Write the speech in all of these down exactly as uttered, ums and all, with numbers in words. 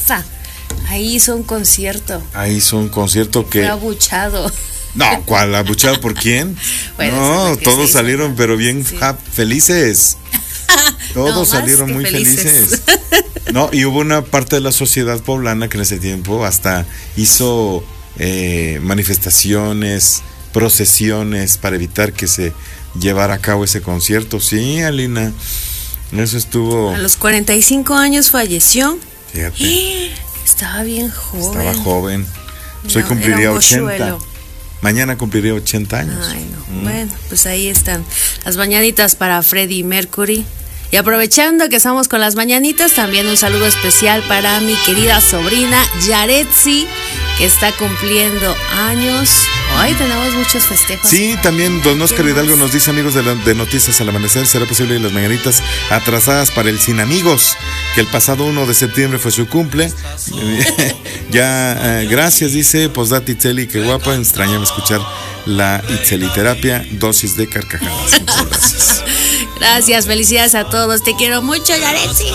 fiesta. Ahí hizo un concierto. Ahí hizo un concierto que... Fue abuchado. No, ¿cuál? ¿Abuchado por quién? Bueno, no, todos salieron, hizo, pero bien sí. ja, felices. Todos no, salieron muy felices. felices. No, y hubo una parte de la sociedad poblana que en ese tiempo hasta hizo eh, manifestaciones, procesiones para evitar que se llevara a cabo ese concierto. Sí, Alina, eso estuvo... A los cuarenta y cinco años falleció. Fíjate. Estaba bien joven. Estaba joven. Hoy No, cumpliría un ochenta. mochuelo. Mañana cumpliría ochenta años. Ay, no. Mm. Bueno, pues ahí están las mañanitas para Freddie Mercury. Y aprovechando que estamos con las mañanitas, también un saludo especial para mi querida sobrina Yaretsi, que está cumpliendo años. Hoy tenemos muchos festejos. Sí, también don Oscar Hidalgo nos dice, amigos de, la, de Noticias al Amanecer, será posible las mañanitas atrasadas para el Sin Amigos, que el pasado uno de septiembre fue su cumple. Ya, eh, gracias, dice Posdata Itzeli, qué guapa, extrañaba escuchar la Itzeliterapia, dosis de carcajadas. Muchas gracias. Gracias, felicidades a todos, te quiero mucho, Yaretsi.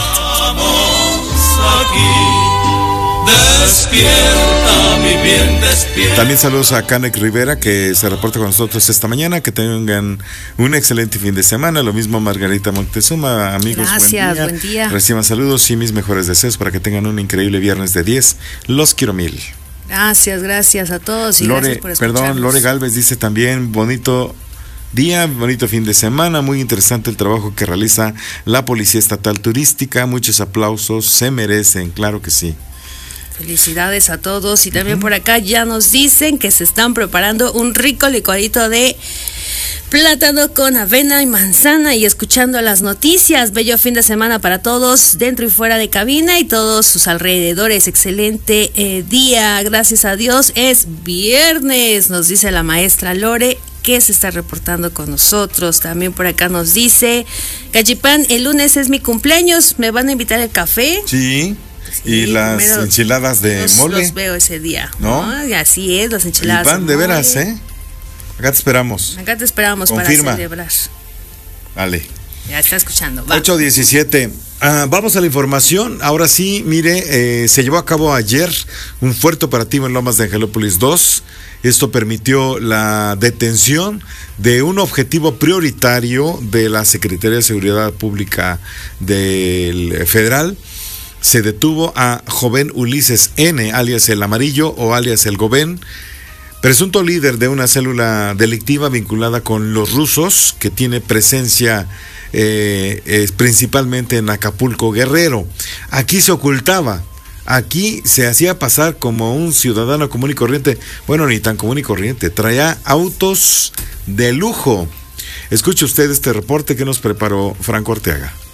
Despierta, mi bien, despierta. También saludos a Canek Rivera, que se reporta con nosotros esta mañana. Que tengan un excelente fin de semana. Lo mismo Margarita Montezuma, amigos. Gracias, buen día. buen día. Reciban saludos y mis mejores deseos para que tengan un increíble viernes de diez. Los quiero mil. Gracias, gracias a todos y Lore, gracias por escucharnos. perdón, Lore Galvez dice también, bonito día, bonito fin de semana, muy interesante el trabajo que realiza la Policía Estatal Turística. Muchos aplausos, se merecen, claro que sí. Felicidades a todos. Y también uh-huh. por acá ya nos dicen que se están preparando un rico licuadito de plátano con avena y manzana y escuchando las noticias. Bello fin de semana para todos, dentro y fuera de cabina y todos sus alrededores. Excelente eh, día, gracias a Dios. Es viernes, nos dice la maestra Lore, que se está reportando con nosotros. También por acá nos dice, Gachipán, el lunes es mi cumpleaños, ¿me van a invitar al café? Sí. Y sí, las enchiladas de los, mole. Los veo ese día. ¿No? ¿no? Y así es, las enchiladas. Y van de, de veras, ¿eh? Acá te esperamos. Acá te esperamos. Confirma. Para celebrar. Vale. Ya está escuchando. Va. ocho diecisiete. Ah, vamos a la información. Ahora sí, mire, eh, se llevó a cabo ayer un fuerte operativo en Lomas de Angelópolis dos. Esto permitió la detención de un objetivo prioritario de la Secretaría de Seguridad Pública del Federal. Se detuvo a Joven Ulises N., alias el Amarillo o alias el Gobén, presunto líder de una célula delictiva vinculada con los rusos, que tiene presencia eh, eh, principalmente en Acapulco, Guerrero. Aquí se ocultaba, aquí se hacía pasar como un ciudadano común y corriente. Bueno, ni tan común y corriente, traía autos de lujo. Escuche usted este reporte que nos preparó Franco Orteaga.